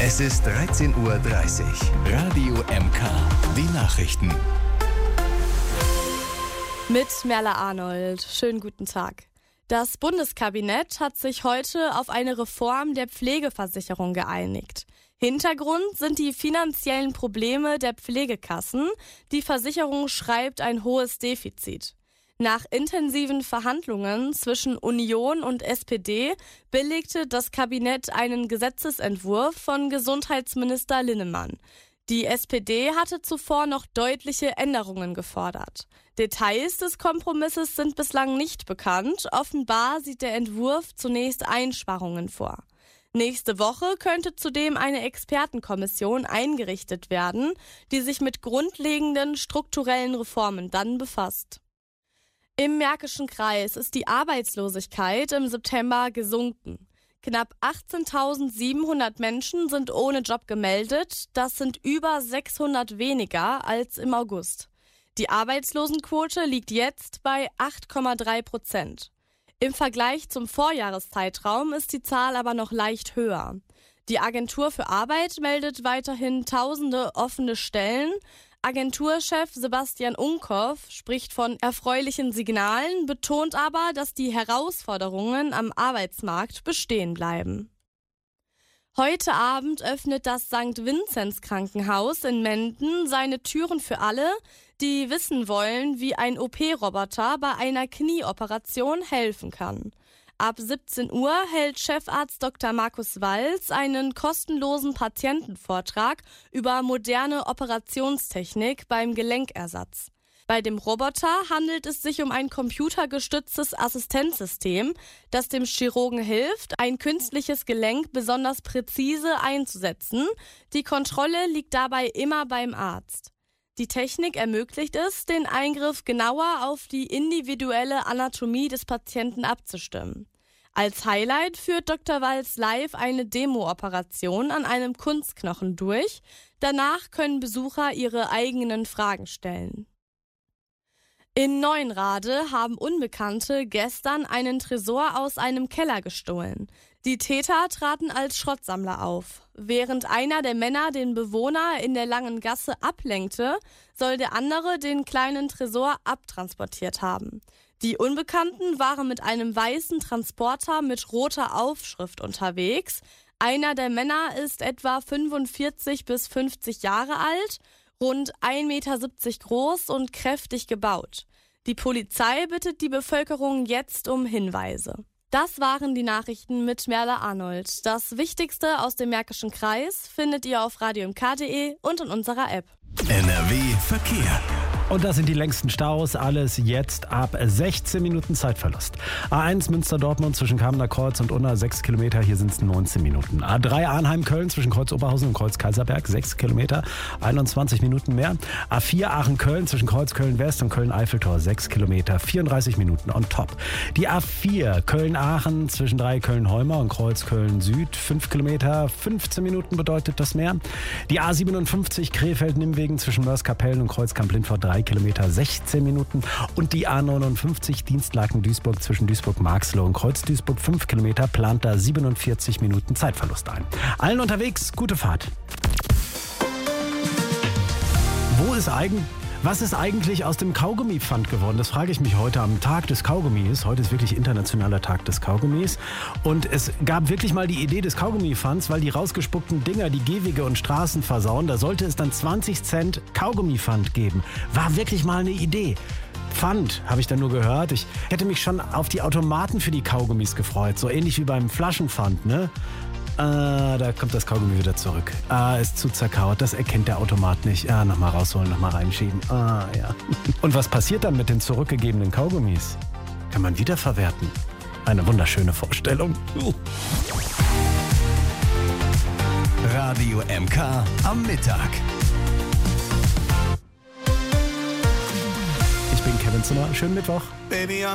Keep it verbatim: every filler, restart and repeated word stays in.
Es ist dreizehn Uhr dreißig. Radio M K. Die Nachrichten. Mit Merle Arnold. Schönen guten Tag. Das Bundeskabinett hat sich heute auf eine Reform der Pflegeversicherung geeinigt. Hintergrund sind die finanziellen Probleme der Pflegekassen. Die Versicherung schreibt ein hohes Defizit. Nach intensiven Verhandlungen zwischen Union und S P D billigte das Kabinett einen Gesetzesentwurf von Gesundheitsminister Linnemann. Die S P D hatte zuvor noch deutliche Änderungen gefordert. Details des Kompromisses sind bislang nicht bekannt. Offenbar sieht der Entwurf zunächst Einsparungen vor. Nächste Woche könnte zudem eine Expertenkommission eingerichtet werden, die sich mit grundlegenden strukturellen Reformen dann befasst. Im Märkischen Kreis ist die Arbeitslosigkeit im September gesunken. Knapp achtzehntausendsiebenhundert Menschen sind ohne Job gemeldet. Das sind über sechshundert weniger als im August. Die Arbeitslosenquote liegt jetzt bei acht Komma drei Prozent. Im Vergleich zum Vorjahreszeitraum ist die Zahl aber noch leicht höher. Die Agentur für Arbeit meldet weiterhin tausende offene Stellen. Agenturchef Sebastian Unkow spricht von erfreulichen Signalen, betont aber, dass die Herausforderungen am Arbeitsmarkt bestehen bleiben. Heute Abend öffnet das Sankt Vinzenz Krankenhaus in Menden seine Türen für alle, die wissen wollen, wie ein O P-Roboter bei einer Knieoperation helfen kann. Ab siebzehn Uhr hält Chefarzt Doktor Markus Walz einen kostenlosen Patientenvortrag über moderne Operationstechnik beim Gelenkersatz. Bei dem Roboter handelt es sich um ein computergestütztes Assistenzsystem, das dem Chirurgen hilft, ein künstliches Gelenk besonders präzise einzusetzen. Die Kontrolle liegt dabei immer beim Arzt. Die Technik ermöglicht es, den Eingriff genauer auf die individuelle Anatomie des Patienten abzustimmen. Als Highlight führt Doktor Walz live eine Demo-Operation an einem Kunstknochen durch. Danach können Besucher ihre eigenen Fragen stellen. In Neuenrade haben Unbekannte gestern einen Tresor aus einem Keller gestohlen. Die Täter traten als Schrottsammler auf. Während einer der Männer den Bewohner in der Langen Gasse ablenkte, soll der andere den kleinen Tresor abtransportiert haben. Die Unbekannten waren mit einem weißen Transporter mit roter Aufschrift unterwegs. Einer der Männer ist etwa fünfundvierzig bis fünfzig Jahre alt, rund ein Meter siebzig groß und kräftig gebaut. Die Polizei bittet die Bevölkerung jetzt um Hinweise. Das waren die Nachrichten mit Merle Arnold. Das Wichtigste aus dem Märkischen Kreis findet ihr auf radio m k punkt d e und in unserer App. N R W Verkehr. Und das sind die längsten Staus, alles jetzt ab sechzehn Minuten Zeitverlust. A eins Münster-Dortmund zwischen Kamener Kreuz und Unna sechs Kilometer, hier sind es neunzehn Minuten. A drei Arnheim-Köln zwischen Kreuz Oberhausen und Kreuz Kaiserberg, sechs Kilometer, einundzwanzig Minuten mehr. A vier Aachen-Köln zwischen Kreuz Köln-West und Köln-Eiffeltor, sechs Kilometer, vierunddreißig Minuten on top. Die A vier Köln-Aachen zwischen drei Köln-Heumer und Kreuz Köln-Süd, fünf Kilometer, fünfzehn Minuten bedeutet das mehr. Die A siebenundfünfzig Krefeld-Nimmwegen zwischen Mörs-Kapellen und Kreuz Kamp-Lindfort, drei Kilometer, sechzehn Minuten. Und die A neunundfünfzig Dienstlaken-Duisburg zwischen Duisburg-Marxloh und Kreuz-Duisburg, fünf Kilometer, plant da siebenundvierzig Minuten Zeitverlust ein. Allen unterwegs, gute Fahrt. Wo ist eigentlich... Was ist eigentlich aus dem Kaugummi-Pfand geworden? Das frage ich mich heute am Tag des Kaugummis. Heute ist wirklich internationaler Tag des Kaugummis. Und es gab wirklich mal die Idee des Kaugummi-Pfands, weil die rausgespuckten Dinger die Gehwege und Straßen versauen. Da sollte es dann zwanzig Cent Kaugummi-Pfand geben. War wirklich mal eine Idee. Pfand, habe ich dann nur gehört. Ich hätte mich schon auf die Automaten für die Kaugummis gefreut. So ähnlich wie beim Flaschenpfand, ne? Ah, da kommt das Kaugummi wieder zurück. Ah, ist zu zerkaut. Das erkennt der Automat nicht. Ah, nochmal rausholen, nochmal reinschieben. Ah, ja. Und was passiert dann mit den zurückgegebenen Kaugummis? Kann man wiederverwerten. Eine wunderschöne Vorstellung. Uh. Radio M K am Mittag. Ich bin Kevin Zimmer. Schönen Mittwoch. Baby, I'm